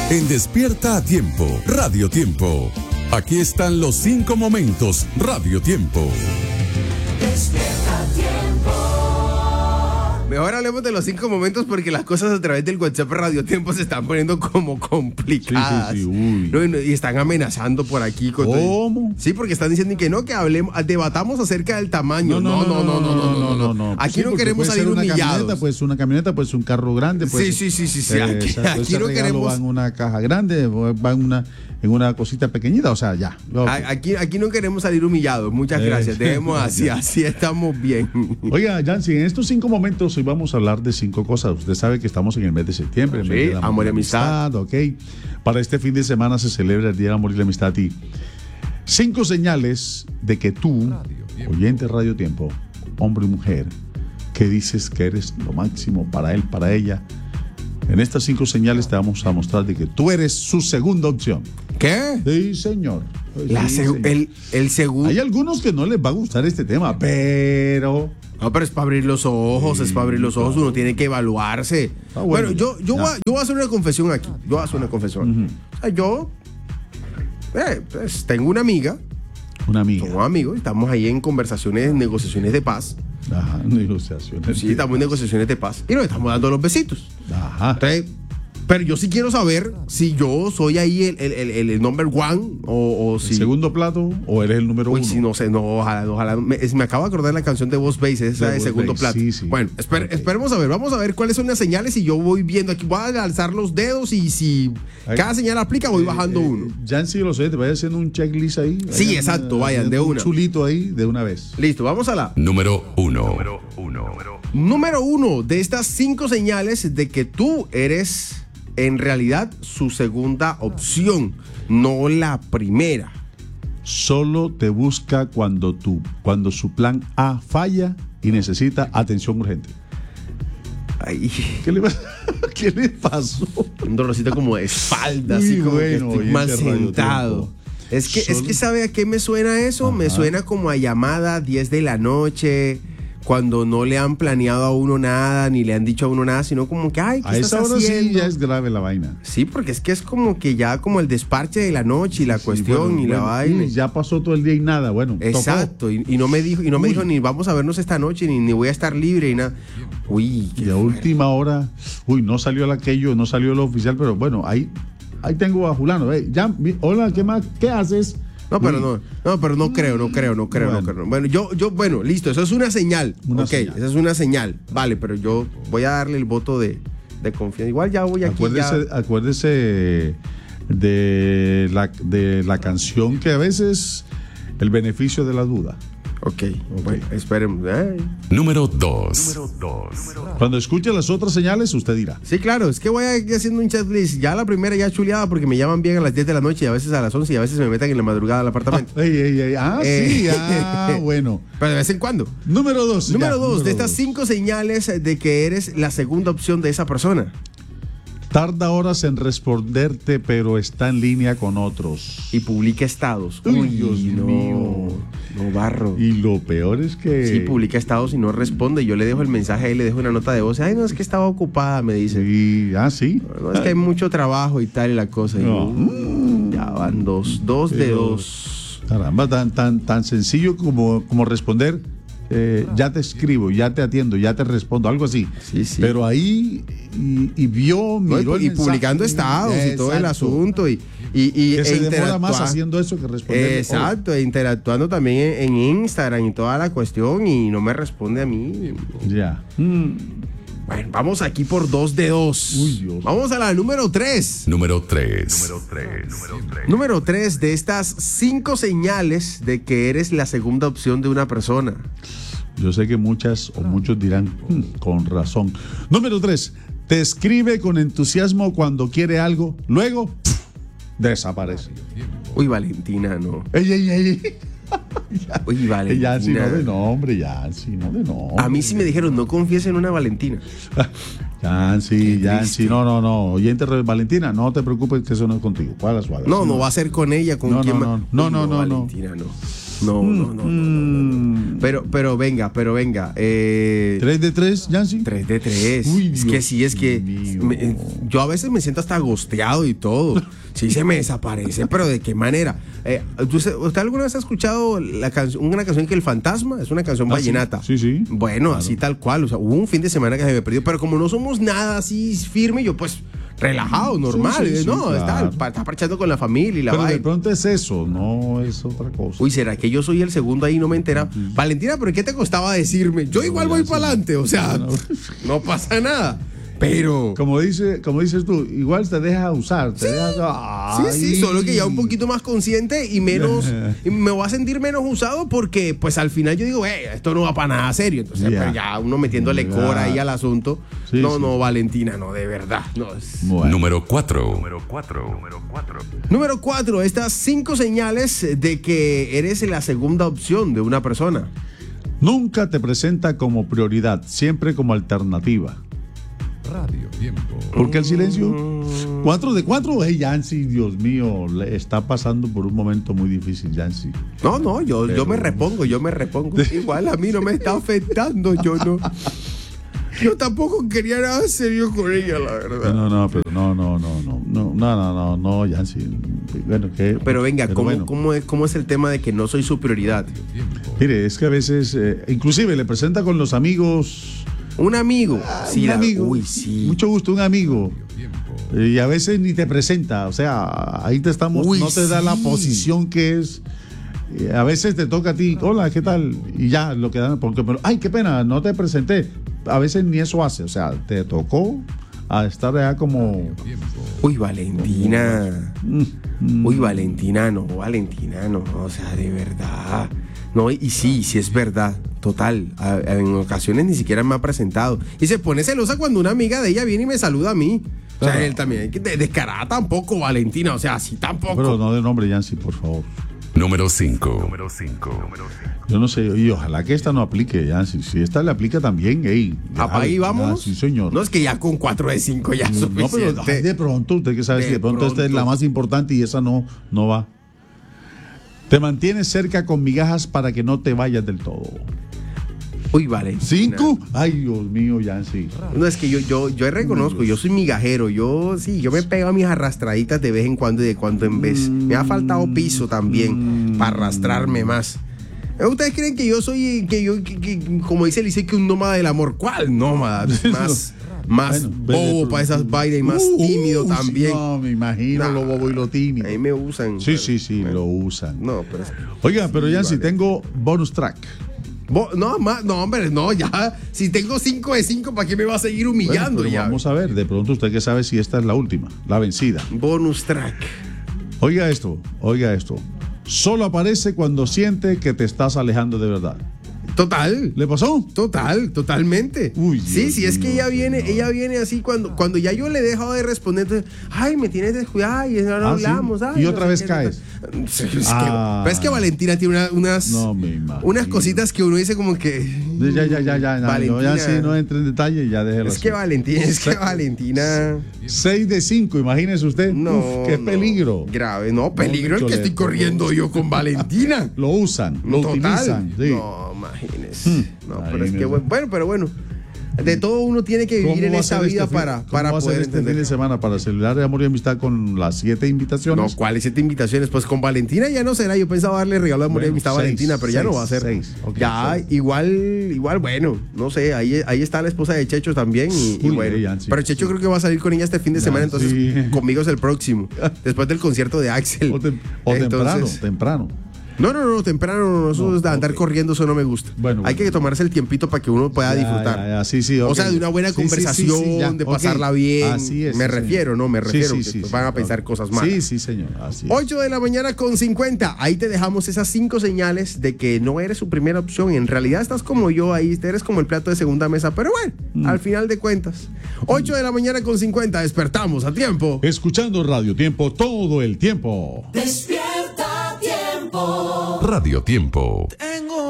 En Despierta a Tiempo, Radio Tiempo. Aquí están los 5 momentos, Radio Tiempo. Despierta a Tiempo. Mejor hablemos de los 5 momentos porque las cosas a través del WhatsApp Radio Tiempo se están poniendo como complicadas. Sí. Uy. No, y están amenazando por aquí. ¿Cómo? Sí, porque están diciendo que no, que debatamos acerca del tamaño. No. Aquí no queremos salir humillados. Una camioneta, pues un carro grande. Pues, Sí. Aquí no queremos. Va en una caja grande, va en una cosita pequeñita, o sea, ya. Aquí no queremos salir humillados. Muchas gracias. Dejemos así estamos bien. Oiga, Yancy, en estos 5 momentos hoy vamos a hablar de 5 cosas. Usted sabe que estamos en el mes de septiembre. Sí, mes del amor y amistad. Ok. Para este fin de semana se celebra el Día del Amor y la Amistad. Y 5 señales de que tú, oyente de Radio Tiempo, hombre y mujer, que dices que eres lo máximo para él, para ella. En estas 5 señales te vamos a mostrar de que tú eres su segunda opción. ¿Qué? Sí, señor. El segundo. Hay algunos que no les va a gustar este tema, pero... No, pero es para abrir los ojos, uno tiene que evaluarse. Bueno, yo voy a hacer una confesión aquí. O sea, yo pues, tengo una amiga. Somos amigos, estamos ahí en negociaciones de paz. Ajá, negociaciones. Sí, estamos en negociaciones de paz. Y nos estamos dando los besitos. Ajá. Entonces, pero yo sí quiero saber si yo soy ahí el number one o si... ¿El segundo plato o eres el número 1? Uy, sí, no sé, ojalá. Me acabo de acordar de la canción de Boss Bass, esa de segundo plato. Sí. Bueno, esperemos a ver, vamos a ver cuáles son las señales y yo voy viendo aquí, voy a alzar los dedos y si cada señal aplica voy bajando uno. Yancy, lo sé, te vaya haciendo un checklist ahí. Sí, exacto, vayan, de una. Un chulito ahí, de una vez. Listo, vamos a la... Número 1. Número 1 de estas 5 señales de que tú eres... en realidad su segunda opción, no la primera. Solo te busca cuando su plan A falla y necesita atención urgente. Ay. ¿Qué le pasó? Un dolorcito como de espalda, así como bueno, que estoy mal sentado. Es que ¿sabe a qué me suena eso? Ajá. Me suena como a llamada 10 de la noche, cuando no le han planeado a uno nada, ni le han dicho a uno nada, sino como que, ay, ¿qué a estás esa hora haciendo? sí ya es grave la vaina. Sí, porque es que es como que ya como el desparche de la noche y la cuestión y la vaina. Ya pasó todo el día y nada, bueno. Exacto, y no me dijo ni vamos a vernos esta noche, ni voy a estar libre, y nada. Uy, Y a última hora, no salió no salió lo oficial, pero bueno, ahí tengo a Julano. Hola, ¿qué más? ¿Qué haces? No, pero no creo. Bueno, listo, eso es una señal. Esa es una señal. Vale, pero yo voy a darle el voto de confianza. Igual ya voy aquí. Acuérdese de la canción que a veces el beneficio de la duda. Ok, bueno, esperemos. Número 2. Cuando escuche las otras señales, usted dirá. Sí, claro, es que voy aquí haciendo un checklist. Ya la primera ya chuleada porque me llaman bien a las 10 de la noche y a veces a las 11 y a veces me meten en la madrugada al apartamento. Bueno. Pero de vez en cuando. Número 2. Número 2 de estas 5 señales de que eres la segunda opción de esa persona. Tarda horas en responderte, pero está en línea con otros. Y publica estados. Uy, Dios mío. No barro. Y lo peor es que... Sí, publica estados y no responde. Yo le dejo el mensaje y le dejo una nota de voz. Ay, no, es que estaba ocupada, me dice. Sí. Sí. No, es que hay mucho trabajo y tal y la cosa. No. Ya van 2 de 2. Caramba, tan sencillo como responder. Ya te escribo, ya te atiendo, ya te respondo, algo así. Sí. Pero ahí miró y publicando estados y todo el asunto y que se demora más haciendo eso que responder. Exacto, e interactuando también en Instagram y toda la cuestión y no me responde a mí. Ya. Bueno, vamos aquí por 2 de 2. Uy, Dios. Vamos a la número 3. Número 3. Número 3 de estas 5 señales de que eres la segunda opción de una persona. Yo sé que muchas o muchos dirán, con razón. Número 3. Te escribe con entusiasmo cuando quiere algo, luego desaparece. Uy, Valentina, no. Ey. Uy, Valentina. Yancy, no de nombre, Yancy, no de nombre. A mí sí me dijeron, no confíes en una Valentina. Yancy, no. Oyente Valentina, no te preocupes que eso no es contigo. No va a ser con ella, con quien más. No. Valentina, no. No. Pero venga. 3 de 3, Yancy. 3 de 3. Uy, es que Dios sí, es que mío. yo a veces me siento hasta gosteado y todo. Sí se me desaparece, pero ¿de qué manera? ¿Usted alguna vez ha escuchado una canción que El Fantasma? Es una canción vallenata. Sí. Bueno, Claro. así tal cual. O sea, hubo un fin de semana que se me perdió, pero como no somos nada así firme, yo pues relajado, normal. Sí, no, claro. está parchando con la familia y la Pero de vaina. pronto es eso, no es otra cosa. Uy, ¿será que yo soy el segundo ahí y no me entera? Valentina, ¿pero qué te costaba decirme? Yo igual voy para adelante, o sea, no pasa nada. Pero... Como dices tú, igual te deja usar. Te deja... Sí, solo que ya un poquito más consciente y menos... y me voy a sentir menos usado porque, pues, al final yo digo, esto no va para nada serio. Entonces, Ya. pero ya uno metiéndole cora ahí al asunto. Sí, no, sí. no, Valentina, no, de verdad. No, es... Bueno. Número 4. Número 4, estas 5 señales de que eres la segunda opción de una persona. Nunca te presenta como prioridad, siempre como alternativa. Radio Tiempo. ¿Por qué el silencio? 4 de 4. Hey, Yancy, Dios mío, le está pasando por un momento muy difícil, Yancy. No, yo me repongo. Igual a mí no me está afectando, yo no. Yo tampoco quería nada serio con ella, la verdad. No, Yancy. Bueno, ¿qué? Pero venga, bueno. ¿cómo es el tema de que no soy su prioridad? Mire, es que a veces, inclusive le presenta con los amigos. Un amigo. Sí, Un amigo. Uy, sí. Mucho gusto, un amigo. Y a veces ni te presenta, o sea, ahí te estamos, Uy, no te da la sí. posición que es. A veces te toca a ti, hola, ¿qué tal? Y ya lo que dan, porque, ay, qué pena, no te presenté. A veces ni eso hace, o sea, te tocó a estar allá como. Uy, Valentina. Uy, Valentina, no, o sea, de verdad. No, y sí es verdad, total. En ocasiones ni siquiera me ha presentado. Y se pone celosa cuando una amiga de ella viene y me saluda a mí. O sea, él también, descarada tampoco, Valentina, o sea, así tampoco. Pero no de nombre, Yancy, por favor. Número 5. Yo no sé, y ojalá que esta no aplique, Yancy. Si esta le aplica también, hey. Ahí vamos. Sí, señor. No, es que ya con 4 de 5 ya es No, suficiente. pero ay, de pronto, usted que sabe, si de pronto esta es la más importante y esa no va. Te mantienes cerca con migajas para que no te vayas del todo. Uy, Valentina. 5. Ay, Dios mío, Yancy. No, es que yo reconozco, yo soy migajero, yo me pego a mis arrastraditas de vez en cuando y de cuando en vez. Me ha faltado piso también para arrastrarme más. ¿Ustedes creen que yo soy, que como dice Lice, que un nómada del amor? ¿Cuál nómada? Más Bueno, bobo para esas vainas y más tímido sí, también. no, me imagino Nah, lo bobo y lo tímido. Ahí me usan. Sí, pero- lo usan. No, pero es- Oiga, pero sí, Yancy, vale. tengo bonus track. No, hombre, no, ya. Si tengo 5 de 5, ¿para qué me va a seguir Bueno, humillando pero ya? vamos a ver, de pronto usted que sabe si esta es la última, la vencida. Bonus track. Oiga esto. Solo aparece cuando siente que te estás alejando de verdad. Total. ¿Le pasó? Totalmente. Uy, sí, Dios sí, es que mío, ella señor. viene así cuando ya yo le he dejado de responder, entonces, ay, me tienes descuidada y no ¿Ah, sí? hablamos. Ay, Y no otra sé vez qué, caes. Pero es que Valentina tiene unas No me imagino. unas cositas que uno dice como que Ya. Valentina. Yo ya sí no entre en detalle, ya déjelo es que Valentina 6 de 5, imagínese usted. no, Uf, qué no, peligro. grave, no, peligro el que estoy choleto. corriendo yo con Valentina. Lo usan, lo utilizan. Sí. No, imagínese. No, pero es que Imagínese. pero bueno. De todo uno tiene que vivir en va a esta ser vida este fin- para cómo va a ser poder este fin entender. de semana para celebrar de amor y amistad con las 7 invitaciones? No, ¿cuáles 7 invitaciones? Pues con Valentina ya no será. Yo pensaba darle regalo de amor y Bueno, amistad a 6, Valentina, pero ya no va a ser. 6, ok, ya, 6. igual, bueno, no sé. Ahí está la esposa de Checho también. Y Uy, bueno. ya, sí, pero Checho sí. creo que va a salir con ella este fin de semana, entonces sí. conmigo es el próximo. Después del concierto de Axel. O Entonces, temprano. No, temprano no, eso No, es de andar ok. corriendo, eso no me gusta. Bueno, Hay que tomarse el tiempito para que uno pueda disfrutar. Sí, O ok. sea, de una buena Sí, conversación, ya, de ok. pasarla bien. Así es. me sí, refiero, señor. no, me refiero. Sí, que sí, pues sí, van a ok. pensar cosas malas. Sí, señor. Así es. 8 de la mañana con 50. Ahí te dejamos esas 5 señales de que no eres su primera opción. En realidad estás como yo ahí, eres como el plato de segunda mesa. Pero bueno, al final de cuentas. 8 de la mañana con 50. Despertamos a tiempo. Escuchando Radio Tiempo todo el tiempo. Despierta tiempo. Radio Tiempo.